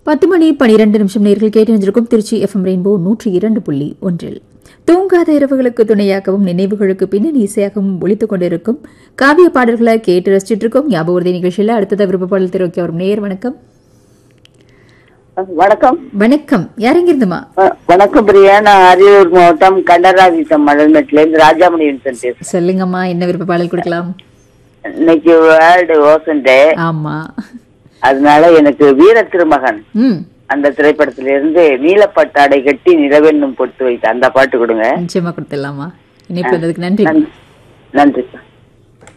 10:12 நேர்கள் கேட்டிருந்திருக்கும் Trichy FM rainbow 102.1. தூங்காத இரவுகளுக்கு துணையாகவும் நினைவுகளுக்கு பின்னணி இசையாகவும் ஒழித்துக் கொண்டிருக்கும் காவிய பாடல்களை கேட்டு ரசிச்சுட்டு இருக்கோம். ஞாபக நிகழ்ச்சியில் அடுத்தத விருப்ப பாடல் தெரிவிக்க வரும் நேயர் வணக்கம். வணக்கம். வணக்கம். யாரெங்கிருந்துமா? வணக்கம் பிரியா. நான் அரியலூர் மாவட்டம் கண்டராதித்தம் மலர்மெட்ல இருந்து ராஜாமணி வின்சென்ட். சொல்லுங்கம்மா, என்ன விருப்ப பாடல் கொடுக்கலாம்? இன்னைக்கு வேர்ல்டு ஓசன் டே. ஆமா, அதனால எனக்கு வீர திருமகன் அந்த திரைப்படத்தில இருந்து நீலப்பட்டாடை கட்டி நிலவென்னும் பொட்டு வைத்த அந்த பாட்டு கொடுங்க. நிச்சயமா கொடுத்துடலாமா. இணைப்பு வந்ததுக்கு நன்றி. நன்றி.